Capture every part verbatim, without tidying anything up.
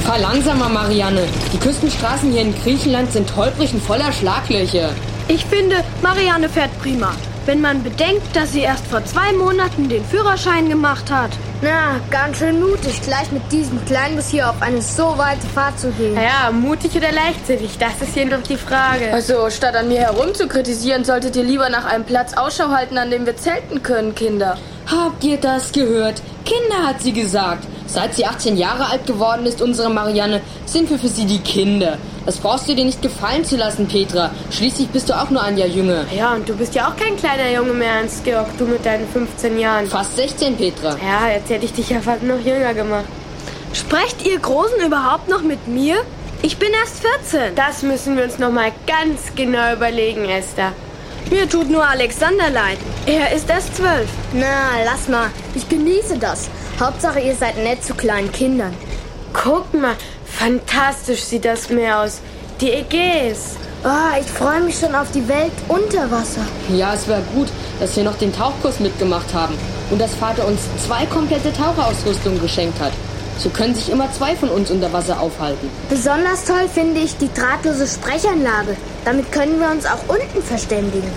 Fahr langsamer, Marianne. Die Küstenstraßen hier in Griechenland sind holprig und voller Schlaglöcher. Ich finde, Marianne fährt prima. Wenn man bedenkt, dass sie erst vor zwei Monaten den Führerschein gemacht hat. Na, ganz schön mutig, gleich mit diesem Kleinbus hier auf eine so weite Fahrt zu gehen. Naja, mutig oder leichtsinnig, das ist hier doch die Frage. Also, statt an mir herum zu kritisieren, solltet ihr lieber nach einem Platz Ausschau halten, an dem wir zelten können, Kinder. Habt ihr das gehört? Kinder, hat sie gesagt. Seit sie achtzehn Jahre alt geworden ist, unsere Marianne, sind wir für sie die Kinder. Das brauchst du dir nicht gefallen zu lassen, Petra. Schließlich bist du auch nur ein Jahr jünger. Ja, und du bist ja auch kein kleiner Junge mehr, Hans-Georg, du mit deinen fünfzehn Jahren. Fast sechzehn, Petra. Ja, jetzt hätte ich dich ja fast noch jünger gemacht. Sprecht ihr Großen überhaupt noch mit mir? Ich bin erst vierzehn. Das müssen wir uns noch mal ganz genau überlegen, Esther. Mir tut nur Alexander leid. Er ist erst zwölf. Na, lass mal. Ich genieße das. Hauptsache, ihr seid nett zu kleinen Kindern. Guck mal, fantastisch sieht das Meer aus. Die Ägäis. Oh, ich freue mich schon auf die Welt unter Wasser. Ja, es wäre gut, dass wir noch den Tauchkurs mitgemacht haben und dass Vater uns zwei komplette Taucherausrüstungen geschenkt hat. So können sich immer zwei von uns unter Wasser aufhalten. Besonders toll finde ich die drahtlose Sprechanlage. Damit können wir uns auch unten verständigen.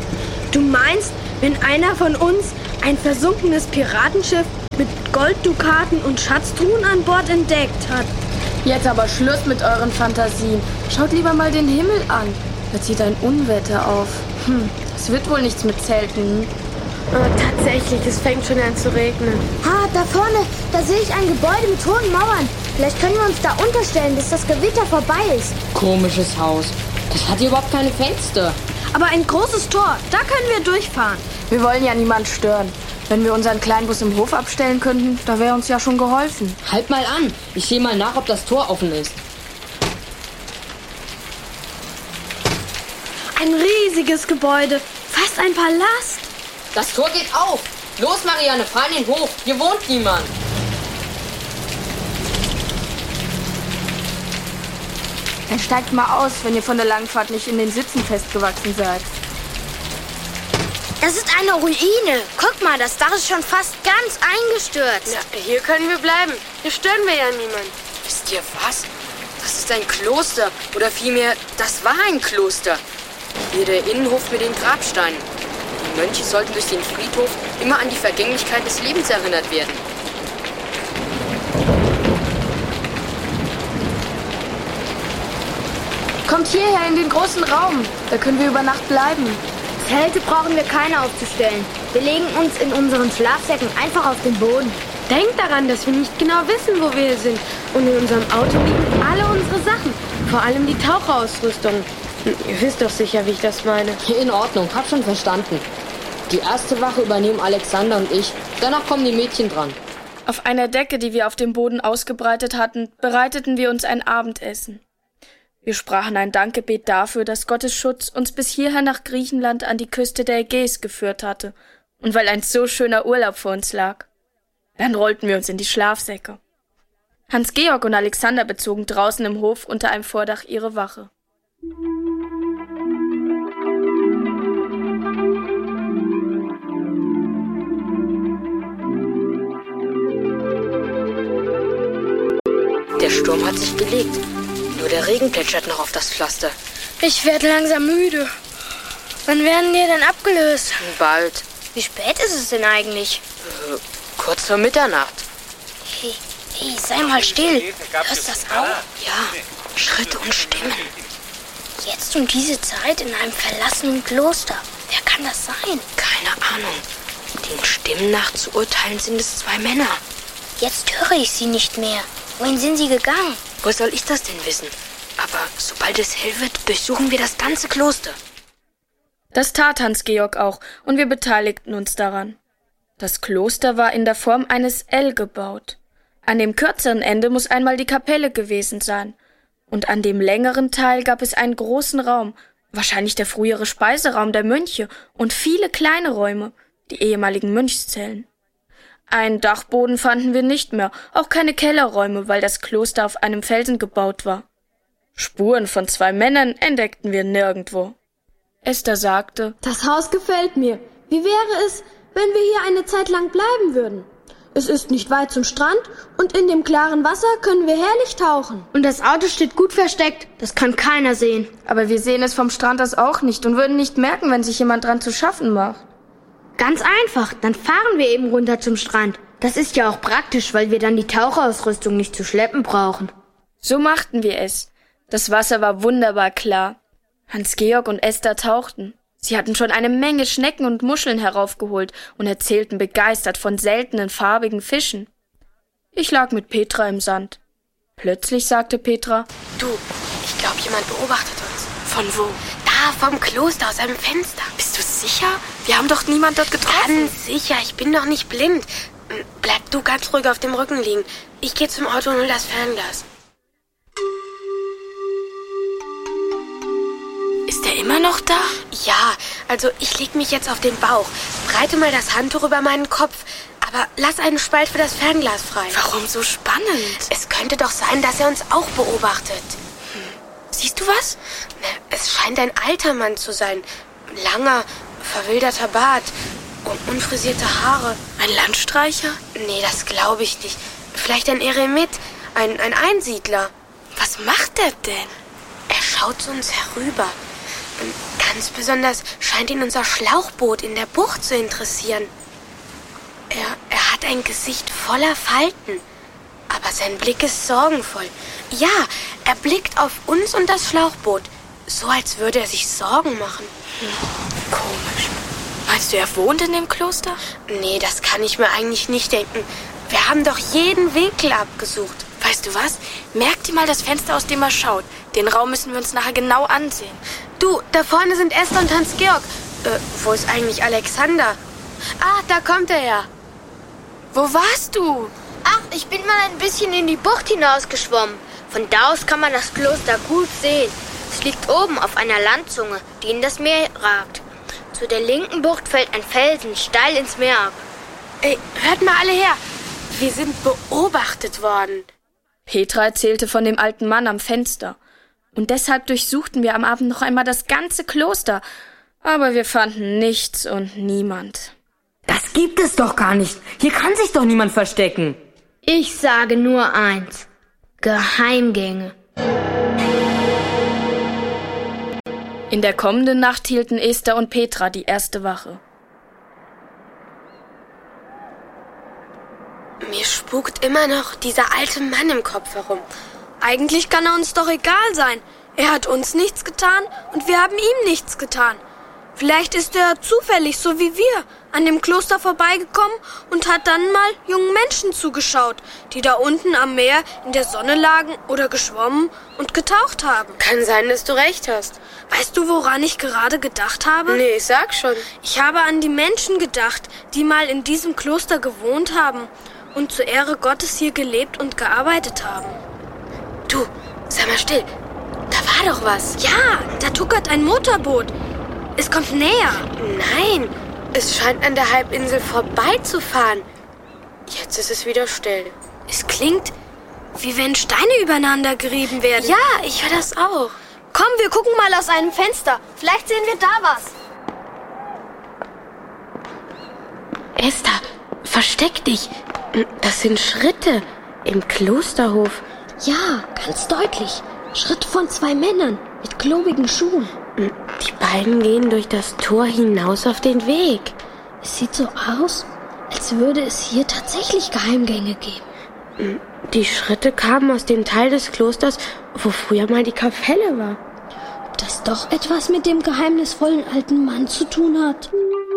Du meinst, wenn einer von uns ein versunkenes Piratenschiff mit Golddukaten und Schatztruhen an Bord entdeckt hat? Jetzt aber Schluss mit euren Fantasien. Schaut lieber mal den Himmel an. Da zieht ein Unwetter auf. Hm, es wird wohl nichts mit Zelten. Oh, tatsächlich, es fängt schon an zu regnen. Ah, da vorne, da sehe ich ein Gebäude mit hohen Mauern. Vielleicht können wir uns da unterstellen, bis das Gewitter vorbei ist. Komisches Haus. Das hat hier überhaupt keine Fenster. Aber ein großes Tor, da können wir durchfahren. Wir wollen ja niemand stören. Wenn wir unseren Kleinbus im Hof abstellen könnten, da wäre uns ja schon geholfen. Halt mal an. Ich sehe mal nach, ob das Tor offen ist. Ein riesiges Gebäude, fast ein Palast. Das Tor geht auf. Los, Marianne, fahr in den Hof. Hier wohnt niemand. Dann steigt mal aus, wenn ihr von der Langfahrt nicht in den Sitzen festgewachsen seid. Das ist eine Ruine. Guck mal, das Dach ist schon fast ganz eingestürzt. Ja, hier können wir bleiben. Hier stören wir ja niemand. Wisst ihr was? Das ist ein Kloster. Oder vielmehr, das war ein Kloster. Hier der Innenhof mit den Grabsteinen. Die Mönche sollten durch den Friedhof immer an die Vergänglichkeit des Lebens erinnert werden. Kommt hierher in den großen Raum. Da können wir über Nacht bleiben. Zelte brauchen wir keine aufzustellen. Wir legen uns in unseren Schlafsäcken einfach auf den Boden. Denkt daran, dass wir nicht genau wissen, wo wir sind. Und in unserem Auto liegen alle unsere Sachen. Vor allem die Taucherausrüstung. Ihr wisst doch sicher, wie ich das meine. In Ordnung, hab schon verstanden. Die erste Wache übernehmen Alexander und ich. Danach kommen die Mädchen dran. Auf einer Decke, die wir auf dem Boden ausgebreitet hatten, bereiteten wir uns ein Abendessen. Wir sprachen ein Dankgebet dafür, dass Gottes Schutz uns bis hierher nach Griechenland an die Küste der Ägäis geführt hatte und weil ein so schöner Urlaub vor uns lag. Dann rollten wir uns in die Schlafsäcke. Hans-Georg und Alexander bezogen draußen im Hof unter einem Vordach ihre Wache. Der Sturm hat sich gelegt. Nur der Regen plätschert noch auf das Pflaster. Ich werde langsam müde. Wann werden wir denn abgelöst? Bald. Wie spät ist es denn eigentlich? Äh, kurz vor Mitternacht. Hey, hey, sei mal still. Hörst du das auch? Ja, Schritte und Stimmen. Jetzt um diese Zeit in einem verlassenen Kloster. Wer kann das sein? Keine Ahnung. Den Stimmen nach zu urteilen sind es zwei Männer. Jetzt höre ich sie nicht mehr. Wohin sind sie gegangen? Wo soll ich das denn wissen? Aber sobald es hell wird, durchsuchen wir das ganze Kloster. Das tat Hans-Georg auch, und wir beteiligten uns daran. Das Kloster war in der Form eines L gebaut. An dem kürzeren Ende muss einmal die Kapelle gewesen sein. Und an dem längeren Teil gab es einen großen Raum, wahrscheinlich der frühere Speiseraum der Mönche, und viele kleine Räume, die ehemaligen Mönchszellen. Einen Dachboden fanden wir nicht mehr, auch keine Kellerräume, weil das Kloster auf einem Felsen gebaut war. Spuren von zwei Männern entdeckten wir nirgendwo. Esther sagte: Das Haus gefällt mir. Wie wäre es, wenn wir hier eine Zeit lang bleiben würden? Es ist nicht weit zum Strand und in dem klaren Wasser können wir herrlich tauchen. Und das Auto steht gut versteckt. Das kann keiner sehen. Aber wir sehen es vom Strand aus auch nicht und würden nicht merken, wenn sich jemand dran zu schaffen macht. Ganz einfach, dann fahren wir eben runter zum Strand. Das ist ja auch praktisch, weil wir dann die Tauchausrüstung nicht zu schleppen brauchen. So machten wir es. Das Wasser war wunderbar klar. Hans-Georg und Esther tauchten. Sie hatten schon eine Menge Schnecken und Muscheln heraufgeholt und erzählten begeistert von seltenen, farbigen Fischen. Ich lag mit Petra im Sand. Plötzlich sagte Petra: Du, ich glaube, jemand beobachtet uns. Von wo? Da, vom Kloster, aus einem Fenster. Bist du sicher? Wir haben doch niemand dort getroffen. Ganz sicher, ich bin doch nicht blind. Bleib du ganz ruhig auf dem Rücken liegen. Ich gehe zum Auto und hol das Fernglas. Ist er immer noch da? Ja, also ich leg mich jetzt auf den Bauch, breite mal das Handtuch über meinen Kopf, aber lass einen Spalt für das Fernglas frei. Warum so spannend? Es könnte doch sein, dass er uns auch beobachtet. Hm. Siehst du was? Es scheint ein alter Mann zu sein. Langer, verwilderter Bart und unfrisierte Haare. Ein Landstreicher? Nee, das glaube ich nicht. Vielleicht ein Eremit, ein, ein Einsiedler. Was macht er denn? Er schaut zu uns herüber. Und ganz besonders scheint ihn unser Schlauchboot in der Bucht zu interessieren. Er, er hat ein Gesicht voller Falten, aber sein Blick ist sorgenvoll. Ja, er blickt auf uns und das Schlauchboot, so als würde er sich Sorgen machen. Hm, komisch. Meinst du, er wohnt in dem Kloster? Nee, das kann ich mir eigentlich nicht denken. Wir haben doch jeden Winkel abgesucht. Weißt du was? Merk dir mal das Fenster, aus dem er schaut. Den Raum müssen wir uns nachher genau ansehen. Du, da vorne sind Esther und Hans-Georg. Äh, wo ist eigentlich Alexander? Ah, da kommt er ja. Wo warst du? Ach, ich bin mal ein bisschen in die Bucht hinausgeschwommen. Von da aus kann man das Kloster gut sehen. Es liegt oben auf einer Landzunge, die in das Meer ragt. Zu der linken Bucht fällt ein Felsen steil ins Meer ab. Ey, hört mal alle her. Wir sind beobachtet worden. Petra erzählte von dem alten Mann am Fenster. Und deshalb durchsuchten wir am Abend noch einmal das ganze Kloster. Aber wir fanden nichts und niemand. Das gibt es doch gar nicht. Hier kann sich doch niemand verstecken. Ich sage nur eins. Geheimgänge. In der kommenden Nacht hielten Esther und Petra die erste Wache. Mir spukt immer noch dieser alte Mann im Kopf herum. Eigentlich kann er uns doch egal sein. Er hat uns nichts getan und wir haben ihm nichts getan. Vielleicht ist er zufällig, so wie wir, an dem Kloster vorbeigekommen und hat dann mal jungen Menschen zugeschaut, die da unten am Meer in der Sonne lagen oder geschwommen und getaucht haben. Kann sein, dass du recht hast. Weißt du, woran ich gerade gedacht habe? Nee, sag schon. Ich habe an die Menschen gedacht, die mal in diesem Kloster gewohnt haben und zur Ehre Gottes hier gelebt und gearbeitet haben. Du, sei mal still. Da war doch was. Ja, da tuckert ein Motorboot. Es kommt näher. Nein, es scheint an der Halbinsel vorbeizufahren. Jetzt ist es wieder still. Es klingt, wie wenn Steine übereinander gerieben werden. Ja, ich höre das auch. Komm, wir gucken mal aus einem Fenster. Vielleicht sehen wir da was. Esther, versteck dich. Das sind Schritte im Klosterhof. Ja, ganz deutlich. Schritte von zwei Männern mit klobigen Schuhen. Die beiden gehen durch das Tor hinaus auf den Weg. Es sieht so aus, als würde es hier tatsächlich Geheimgänge geben. Die Schritte kamen aus dem Teil des Klosters, wo früher mal die Kapelle war. Ob das doch etwas mit dem geheimnisvollen alten Mann zu tun hat?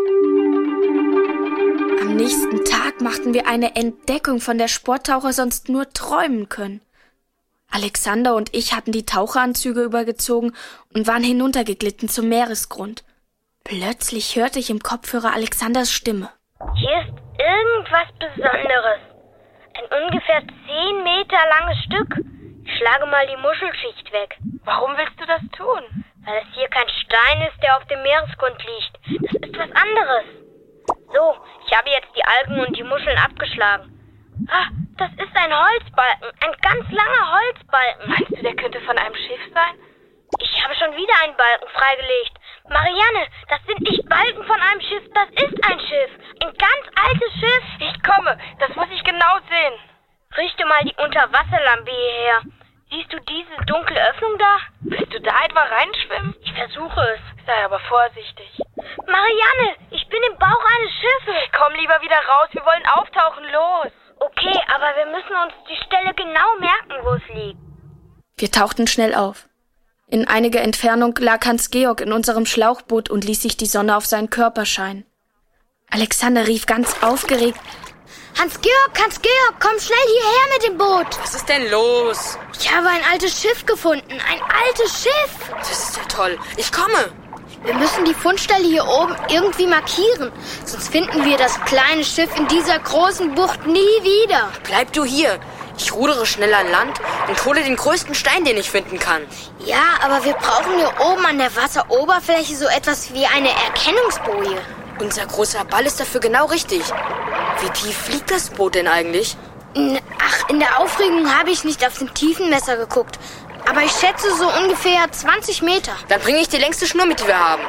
Am nächsten Tag machten wir eine Entdeckung, von der Sporttaucher sonst nur träumen können. Alexander und ich hatten die Taucheranzüge übergezogen und waren hinuntergeglitten zum Meeresgrund. Plötzlich hörte ich im Kopfhörer Alexanders Stimme. Hier ist irgendwas Besonderes. Ein ungefähr zehn Meter langes Stück. Ich schlage mal die Muschelschicht weg. Warum willst du das tun? Weil es hier kein Stein ist, der auf dem Meeresgrund liegt. Das ist was anderes. So, ich habe jetzt die Algen und die Muscheln abgeschlagen. Ah, das ist ein Holzbalken. Ein ganz langer Holzbalken. Meinst du, der könnte von einem Schiff sein? Ich habe schon wieder einen Balken freigelegt. Marianne, das sind nicht Balken von einem Schiff, das ist ein Schiff. Ein ganz altes Schiff. Ich komme, das muss ich genau sehen. Richte mal die Unterwasserlampe hierher. Siehst du diese dunkle Öffnung da? Willst du da etwa reinschwimmen? Ich versuche es. Sei aber vorsichtig. Marianne, ich bin im Bauch eines Schiffes. Komm lieber wieder raus, wir wollen auftauchen, los. Okay, aber wir müssen uns die Stelle genau merken, wo es liegt. Wir tauchten schnell auf. In einiger Entfernung lag Hans-Georg in unserem Schlauchboot und ließ sich die Sonne auf seinen Körper scheinen. Alexander rief ganz aufgeregt: Hans-Georg, Hans-Georg, komm schnell hierher mit dem Boot. Was ist denn los? Ich habe ein altes Schiff gefunden, ein altes Schiff. Das ist ja toll. Ich komme. Wir müssen die Fundstelle hier oben irgendwie markieren, sonst finden wir das kleine Schiff in dieser großen Bucht nie wieder. Bleib du hier. Ich rudere schnell an Land und hole den größten Stein, den ich finden kann. Ja, aber wir brauchen hier oben an der Wasseroberfläche so etwas wie eine Erkennungsboje. Unser großer Ball ist dafür genau richtig. Wie tief fliegt das Boot denn eigentlich? Ach, in der Aufregung habe ich nicht auf den Tiefenmesser geguckt. Aber ich schätze so ungefähr zwanzig Meter. Dann bringe ich die längste Schnur mit, die wir haben.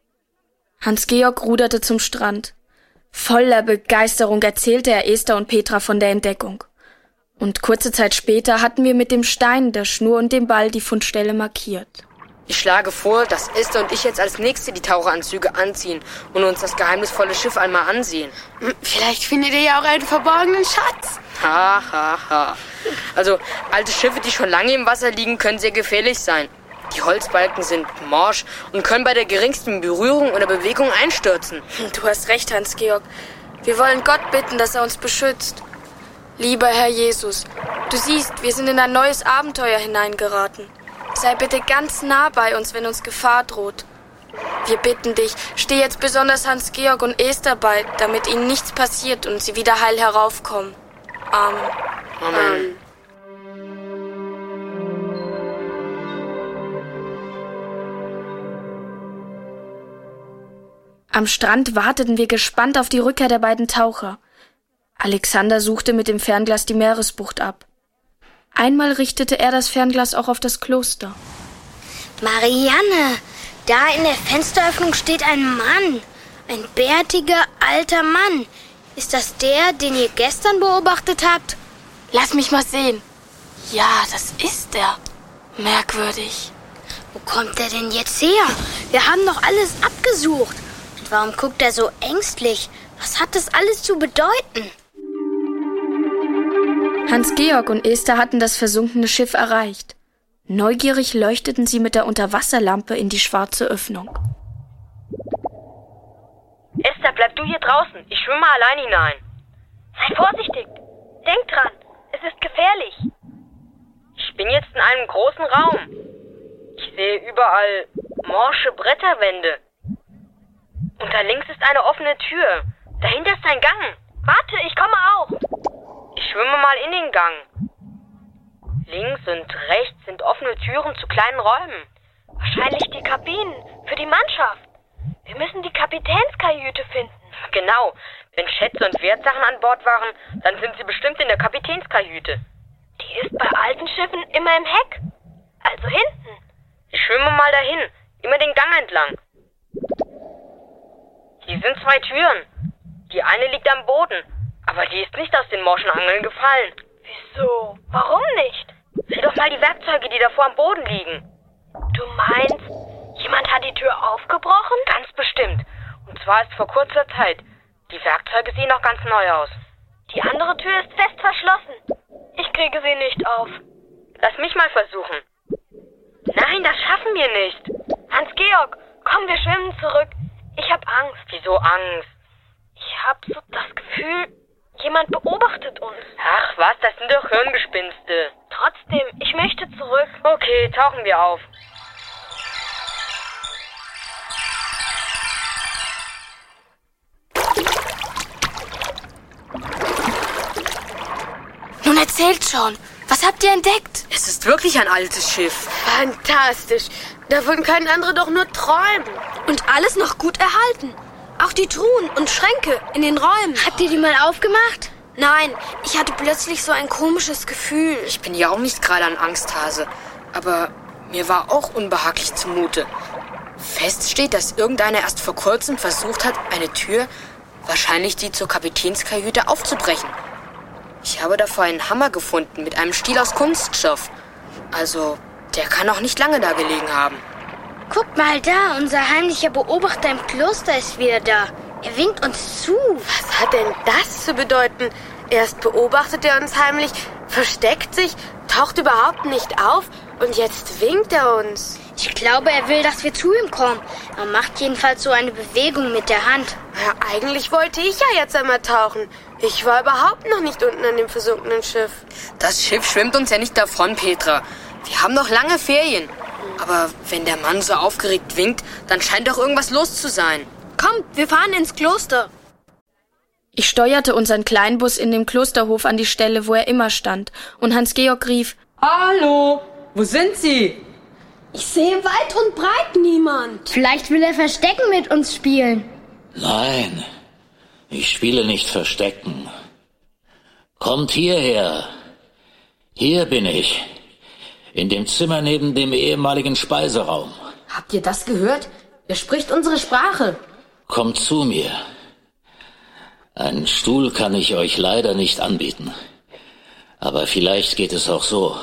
Hans-Georg ruderte zum Strand. Voller Begeisterung erzählte er Esther und Petra von der Entdeckung. Und kurze Zeit später hatten wir mit dem Stein, der Schnur und dem Ball die Fundstelle markiert. Ich schlage vor, dass Esther und ich jetzt als Nächste die Taucheranzüge anziehen und uns das geheimnisvolle Schiff einmal ansehen. Vielleicht findet ihr ja auch einen verborgenen Schatz. Ha, ha, ha. Also, alte Schiffe, die schon lange im Wasser liegen, können sehr gefährlich sein. Die Holzbalken sind morsch und können bei der geringsten Berührung oder Bewegung einstürzen. Du hast recht, Hans-Georg. Wir wollen Gott bitten, dass er uns beschützt. Lieber Herr Jesus, du siehst, wir sind in ein neues Abenteuer hineingeraten. Sei bitte ganz nah bei uns, wenn uns Gefahr droht. Wir bitten dich, steh jetzt besonders Hans-Georg und Esther bei, damit ihnen nichts passiert und sie wieder heil heraufkommen. Amen. Amen. Am Strand warteten wir gespannt auf die Rückkehr der beiden Taucher. Alexander suchte mit dem Fernglas die Meeresbucht ab. Einmal richtete er das Fernglas auch auf das Kloster. Marianne, da in der Fensteröffnung steht ein Mann. Ein bärtiger, alter Mann. Ist das der, den ihr gestern beobachtet habt? Lass mich mal sehen. Ja, das ist er. Merkwürdig. Wo kommt er denn jetzt her? Wir haben doch alles abgesucht. Und warum guckt er so ängstlich? Was hat das alles zu bedeuten? Hans-Georg und Esther hatten das versunkene Schiff erreicht. Neugierig leuchteten sie mit der Unterwasserlampe in die schwarze Öffnung. Esther, bleib du hier draußen. Ich schwimme mal allein hinein. Sei vorsichtig. Denk dran, es ist gefährlich. Ich bin jetzt in einem großen Raum. Ich sehe überall morsche Bretterwände. Und da links ist eine offene Tür. Dahinter ist ein Gang. Warte, ich komme auch. Ich schwimme mal in den Gang. Links und rechts sind offene Türen zu kleinen Räumen. Wahrscheinlich die Kabinen für die Mannschaft. Wir müssen die Kapitänskajüte finden. Genau. Wenn Schätze und Wertsachen an Bord waren, dann sind sie bestimmt in der Kapitänskajüte. Die ist bei alten Schiffen immer im Heck. Also hinten. Ich schwimme mal dahin. Immer den Gang entlang. Hier sind zwei Türen. Die eine liegt am Boden, aber die ist nicht aus den morschen Angeln gefallen. Wieso? Warum nicht? Sieh doch mal die Werkzeuge, die davor am Boden liegen. Du meinst, jemand hat die Tür aufgebrochen? Ganz bestimmt. Und zwar erst vor kurzer Zeit. Die Werkzeuge sehen noch ganz neu aus. Die andere Tür ist fest verschlossen. Ich kriege sie nicht auf. Lass mich mal versuchen. Nein, das schaffen wir nicht. Hans-Georg, komm, wir schwimmen zurück. Ich hab Angst. Wieso Angst? Ich hab so das Gefühl, jemand beobachtet uns. Ach was, das sind doch Hirngespinste. Trotzdem, ich möchte zurück. Okay, tauchen wir auf. Nun erzählt schon. Was habt ihr entdeckt? Es ist wirklich ein altes Schiff. Fantastisch. Davon können andere doch nur träumen. Und alles noch gut erhalten. Auch die Truhen und Schränke in den Räumen. Habt ihr die mal aufgemacht? Nein, ich hatte plötzlich so ein komisches Gefühl. Ich bin ja auch nicht gerade ein Angsthase, aber mir war auch unbehaglich zumute. Fest steht, dass irgendeiner erst vor kurzem versucht hat, eine Tür, wahrscheinlich die zur Kapitänskajüte, aufzubrechen. Ich habe davor einen Hammer gefunden mit einem Stiel aus Kunststoff. Also, der kann auch nicht lange da gelegen haben. Guck mal da, unser heimlicher Beobachter im Kloster ist wieder da. Er winkt uns zu. Was hat denn das zu bedeuten? Erst beobachtet er uns heimlich, versteckt sich, taucht überhaupt nicht auf und jetzt winkt er uns. Ich glaube, er will, dass wir zu ihm kommen. Er macht jedenfalls so eine Bewegung mit der Hand. Ja, eigentlich wollte ich ja jetzt einmal tauchen. Ich war überhaupt noch nicht unten an dem versunkenen Schiff. Das Schiff schwimmt uns ja nicht davon, Petra. Wir haben noch lange Ferien. Aber wenn der Mann so aufgeregt winkt, dann scheint doch irgendwas los zu sein. Kommt, wir fahren ins Kloster. Ich steuerte unseren Kleinbus in dem Klosterhof an die Stelle, wo er immer stand. Und Hans-Georg rief: Hallo, wo sind Sie? Ich sehe weit und breit niemand. Vielleicht will er Verstecken mit uns spielen. Nein, ich spiele nicht Verstecken. Kommt hierher. Hier bin ich. In dem Zimmer neben dem ehemaligen Speiseraum. Habt ihr das gehört? Er spricht unsere Sprache. Kommt zu mir. Einen Stuhl kann ich euch leider nicht anbieten. Aber vielleicht geht es auch so.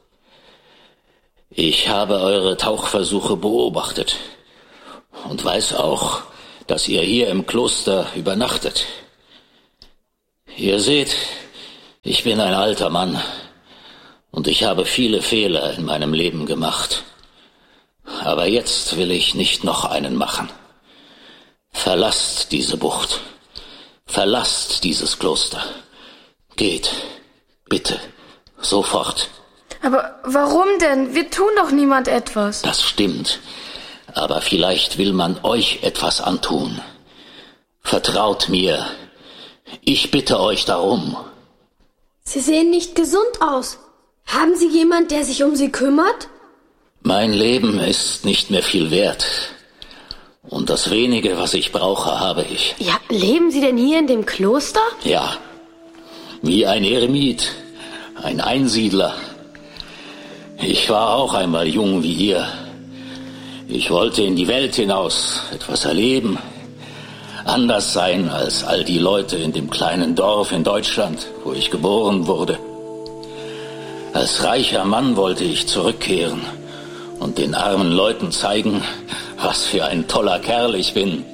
Ich habe eure Tauchversuche beobachtet und weiß auch, dass ihr hier im Kloster übernachtet. Ihr seht, ich bin ein alter Mann und ich habe viele Fehler in meinem Leben gemacht. Aber jetzt will ich nicht noch einen machen. Verlasst diese Bucht. Verlasst dieses Kloster. Geht, bitte, sofort. Aber warum denn? Wir tun doch niemand etwas. Das stimmt. Aber vielleicht will man euch etwas antun. Vertraut mir. Ich bitte euch darum. Sie sehen nicht gesund aus. Haben Sie jemand, der sich um Sie kümmert? Mein Leben ist nicht mehr viel wert. Und das wenige, was ich brauche, habe ich. Ja, leben Sie denn hier in dem Kloster? Ja, wie ein Eremit, ein Einsiedler. Ich war auch einmal jung wie ihr. Ich wollte in die Welt hinaus, etwas erleben, anders sein als all die Leute in dem kleinen Dorf in Deutschland, wo ich geboren wurde. Als reicher Mann wollte ich zurückkehren und den armen Leuten zeigen, was für ein toller Kerl ich bin.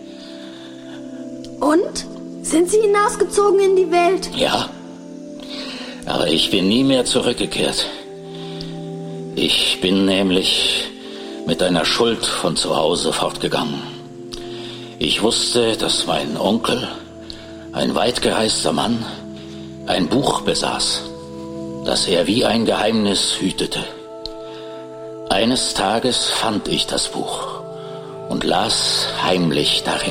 Und? Sind Sie hinausgezogen in die Welt? Ja, aber ich bin nie mehr zurückgekehrt. Ich bin nämlich mit einer Schuld von zu Hause fortgegangen. Ich wusste, dass mein Onkel, ein weitgereister Mann, ein Buch besaß, das er wie ein Geheimnis hütete. Eines Tages fand ich das Buch und las heimlich darin.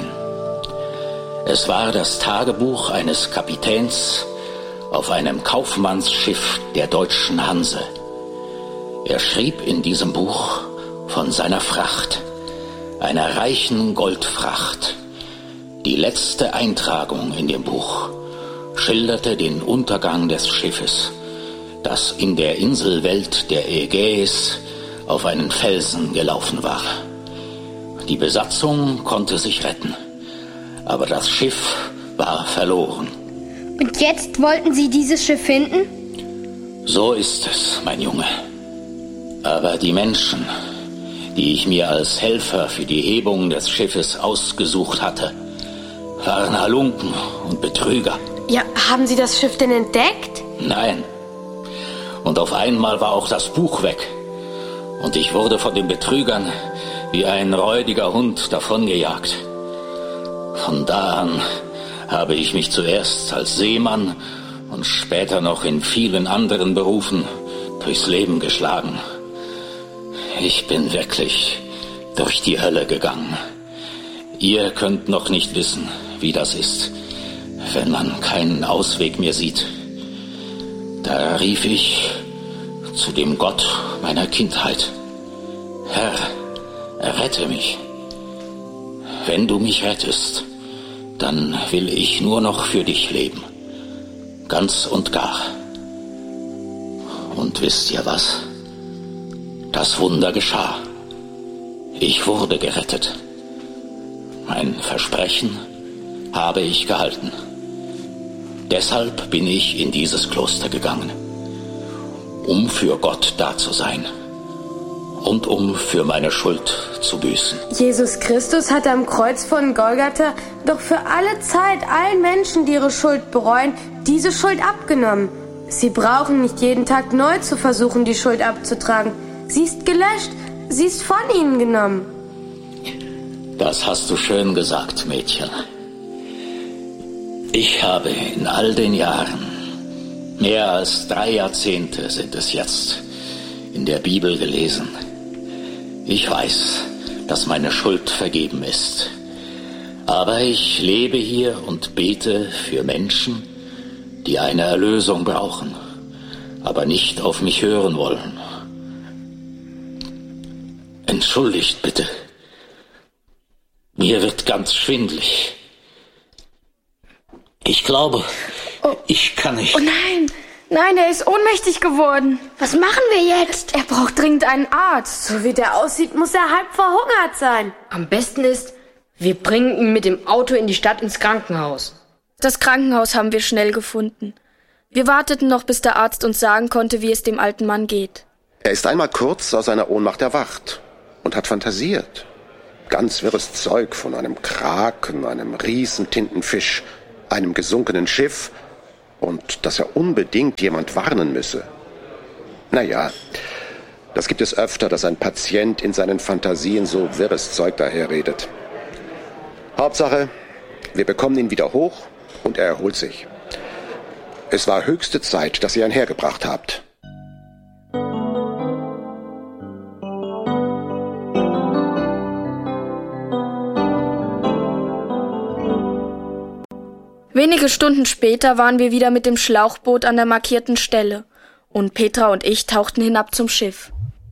Es war das Tagebuch eines Kapitäns auf einem Kaufmannsschiff der deutschen Hanse. Er schrieb in diesem Buch von seiner Fracht, einer reichen Goldfracht. Die letzte Eintragung in dem Buch schilderte den Untergang des Schiffes, das in der Inselwelt der Ägäis auf einen Felsen gelaufen war. Die Besatzung konnte sich retten, aber das Schiff war verloren. Und jetzt wollten Sie dieses Schiff finden? So ist es, mein Junge. Aber die Menschen, die ich mir als Helfer für die Hebung des Schiffes ausgesucht hatte, waren Halunken und Betrüger. Ja, haben Sie das Schiff denn entdeckt? Nein. Und auf einmal war auch das Buch weg. Und ich wurde von den Betrügern wie ein räudiger Hund davongejagt. Von da an habe ich mich zuerst als Seemann und später noch in vielen anderen Berufen durchs Leben geschlagen. Ich bin wirklich durch die Hölle gegangen. Ihr könnt noch nicht wissen, wie das ist, wenn man keinen Ausweg mehr sieht. Da rief ich zu dem Gott meiner Kindheit: Herr, errette mich. Wenn du mich rettest, dann will ich nur noch für dich leben. Ganz und gar. Und wisst ihr was? Das Wunder geschah. Ich wurde gerettet. Mein Versprechen habe ich gehalten. Deshalb bin ich in dieses Kloster gegangen, um für Gott da zu sein und um für meine Schuld zu büßen. Jesus Christus hat am Kreuz von Golgatha doch für alle Zeit allen Menschen, die ihre Schuld bereuen, diese Schuld abgenommen. Sie brauchen nicht jeden Tag neu zu versuchen, die Schuld abzutragen. Sie ist gelöscht, sie ist von ihnen genommen. Das hast du schön gesagt, Mädchen. Ich habe in all den Jahren, mehr als drei Jahrzehnte sind es jetzt, in der Bibel gelesen. Ich weiß, dass meine Schuld vergeben ist. Aber ich lebe hier und bete für Menschen, die eine Erlösung brauchen, aber nicht auf mich hören wollen. Entschuldigt bitte. Mir wird ganz schwindelig. Ich glaube, oh. ich kann nicht. Oh nein, nein, er ist ohnmächtig geworden. Was machen wir jetzt? Er braucht dringend einen Arzt. So wie der aussieht, muss er halb verhungert sein. Am besten ist, wir bringen ihn mit dem Auto in die Stadt ins Krankenhaus. Das Krankenhaus haben wir schnell gefunden. Wir warteten noch, bis der Arzt uns sagen konnte, wie es dem alten Mann geht. Er ist einmal kurz aus seiner Ohnmacht erwacht und hat fantasiert. Ganz wirres Zeug von einem Kraken, einem Riesentintenfisch, einem gesunkenen Schiff und dass er unbedingt jemand warnen müsse. Naja, das gibt es öfter, dass ein Patient in seinen Fantasien so wirres Zeug daherredet. Hauptsache, wir bekommen ihn wieder hoch und er erholt sich. Es war höchste Zeit, dass ihr ihn hergebracht habt. Wenige Stunden später waren wir wieder mit dem Schlauchboot an der markierten Stelle und Petra und ich tauchten hinab zum Schiff.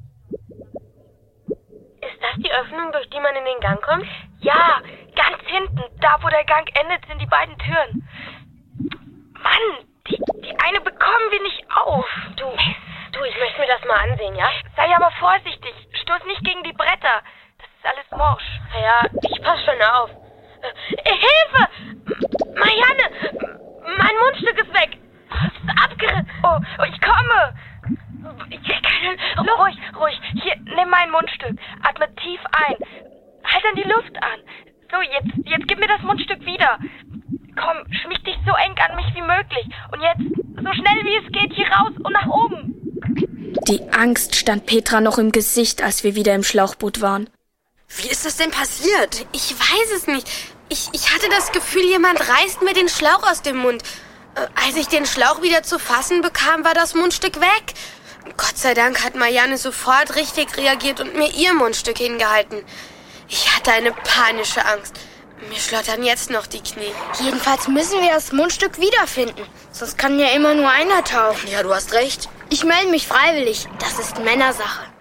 Ist das die Öffnung, durch die man in den Gang kommt? Ja, ganz hinten, da wo der Gang endet, sind die beiden Türen. Mann, die, die eine bekommen wir nicht auf. Du, du, ich möchte mir das mal ansehen, ja? Sei aber vorsichtig, stoß nicht gegen die Bretter. Das ist alles morsch. Naja, ich pass schon auf. Äh, Hilfe! Marianne! Mein Mundstück ist weg! Es ist abgerissen! Oh, oh, ich komme! Ich keine Luft. Ruhig, ruhig. Hier, nimm mein Mundstück. Atme tief ein. Halt dann die Luft an. So, jetzt, jetzt gib mir das Mundstück wieder. Komm, schmieg dich so eng an mich wie möglich. Und jetzt, so schnell wie es geht, hier raus und nach oben. Die Angst stand Petra noch im Gesicht, als wir wieder im Schlauchboot waren. Wie ist das denn passiert? Ich weiß es nicht. Ich, ich hatte das Gefühl, jemand reißt mir den Schlauch aus dem Mund. Äh, als ich den Schlauch wieder zu fassen bekam, war das Mundstück weg. Gott sei Dank hat Marianne sofort richtig reagiert und mir ihr Mundstück hingehalten. Ich hatte eine panische Angst. Mir schlottern jetzt noch die Knie. Jedenfalls müssen wir das Mundstück wiederfinden. Sonst kann ja immer nur einer tauchen. Ja, du hast recht. Ich melde mich freiwillig. Das ist Männersache.